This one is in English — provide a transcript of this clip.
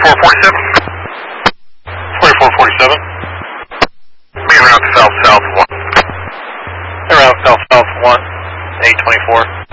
4447. 4447. Be around south-south 1. Around south-south 1, 824.